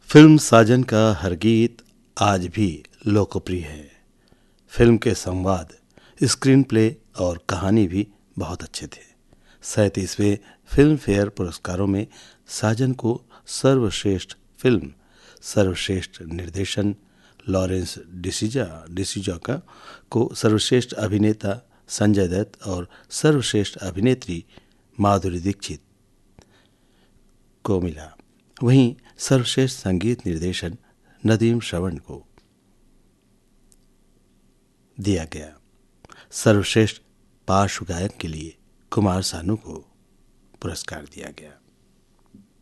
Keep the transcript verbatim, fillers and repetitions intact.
Film साजन का हर गीत आज भी लोकप्रिय है। फिल्म के संवाद, स्क्रीन प्ले और कहानी भी बहुत अच्छे थे। सैंतीसवें फिल्म फेयर पुरस्कारों में साजन को सर्वश्रेष्ठ फिल्म, सर्वश्रेष्ठ निर्देशन लॉरेंस डिसिजा डिसिजा का को सर्वश्रेष्ठ अभिनेता संजय दत्त और सर्वश्रेष्ठ अभिनेत्री माधुरी दीक्षित को मिला। वहीं सर्वश्रेष्ठ संगीत निर्देशन नदीम श्रवण को दिया गया। सर्वश्रेष्ठ पार्श्व गायक के लिए कुमार सानू को पुरस्कार दिया गया।